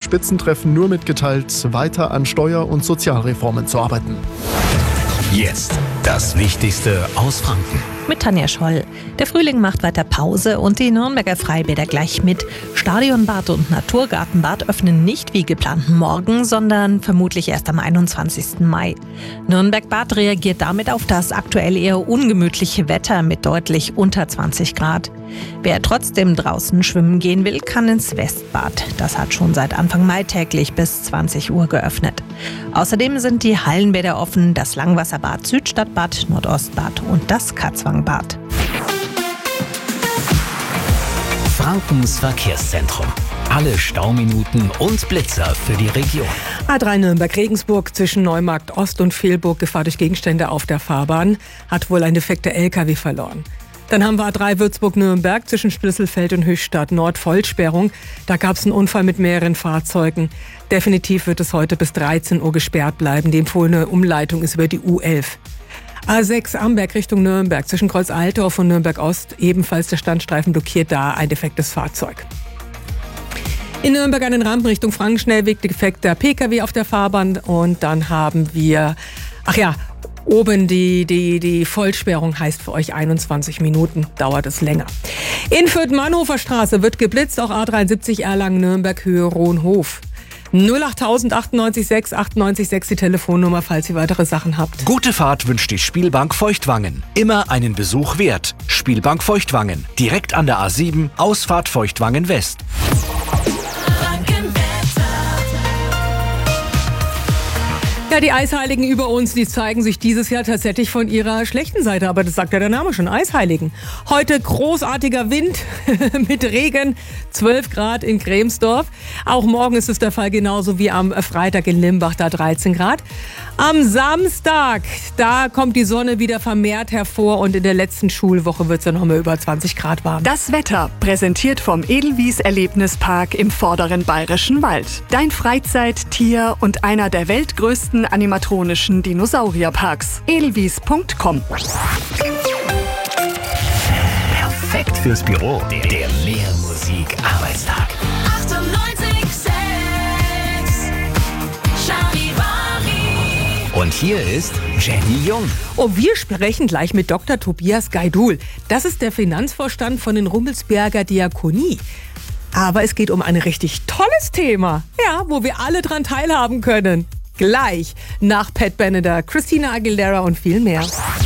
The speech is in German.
Spitzentreffen nur mitgeteilt, weiter an Steuer- und Sozialreformen zu arbeiten. Jetzt das Wichtigste aus Franken. Mit Tanja Scholl. Der Frühling macht weiter Pause und die Nürnberger Freibäder gleich mit. Stadionbad und Naturgartenbad öffnen nicht wie geplant morgen, sondern vermutlich erst am 21. Mai. Nürnberg-Bad reagiert damit auf das aktuell eher ungemütliche Wetter mit deutlich unter 20 Grad. Wer trotzdem draußen schwimmen gehen will, kann ins Westbad. Das hat schon seit Anfang Mai täglich bis 20 Uhr geöffnet. Außerdem sind die Hallenbäder offen, das Langwasserbad Südstadtbad, Nordostbad und das Katzwangbad. Frankens Verkehrszentrum. Alle Stauminuten und Blitzer für die Region. A3 Nürnberg-Regensburg zwischen Neumarkt Ost und Vehlburg, Gefahr durch Gegenstände auf der Fahrbahn, hat wohl ein defekter LKW verloren. Dann haben wir A3 Würzburg-Nürnberg zwischen Splüsselfeld und Höchstadt Nord Vollsperrung. Da gab es einen Unfall mit mehreren Fahrzeugen. Definitiv wird es heute bis 13 Uhr gesperrt bleiben. Die empfohlene Umleitung ist über die U11. A6 Amberg Richtung Nürnberg zwischen Kreuz-Altdorf und Nürnberg-Ost. Ebenfalls der Standstreifen blockiert, da ein defektes Fahrzeug. In Nürnberg an den Rampen Richtung Frankenschnellweg defekter Pkw auf der Fahrbahn. Und dann haben wir, oben die Vollsperrung heißt für euch 21 Minuten, dauert es länger. In Fürth-Mannhofer Straße wird geblitzt, auch A73 Erlangen-Nürnberg Höhe Rohnhof. 08000 98 6 98 6 die Telefonnummer, falls ihr weitere Sachen habt. Gute Fahrt wünscht die Spielbank Feuchtwangen. Immer einen Besuch wert. Spielbank Feuchtwangen. Direkt an der A7, Ausfahrt Feuchtwangen West. Ja, die Eisheiligen über uns, die zeigen sich dieses Jahr tatsächlich von ihrer schlechten Seite. Aber das sagt ja der Name schon, Eisheiligen. Heute großartiger Wind mit Regen, 12 Grad in Kremsdorf. Auch morgen ist es der Fall, genauso wie am Freitag in Limbach, da 13 Grad. Am Samstag, da kommt die Sonne wieder vermehrt hervor und in der letzten Schulwoche wird es dann nochmal über 20 Grad warm. Das Wetter, präsentiert vom Edelwies Erlebnispark im vorderen Bayerischen Wald. Dein Freizeit-, Tier- und einer der weltgrößten animatronischen Dinosaurierparks. Edelwies.com. Perfekt fürs Büro. Der Mehrmusik-Arbeitstag. 98,6 Charivari. Und hier ist Jenny Jung. Und wir sprechen gleich mit Dr. Tobias Gaidul. Das ist der Finanzvorstand von den Rummelsberger Diakonie. Aber es geht um ein richtig tolles Thema, ja, wo wir alle dran teilhaben können. Gleich nach Pat Benatar, Christina Aguilera und viel mehr.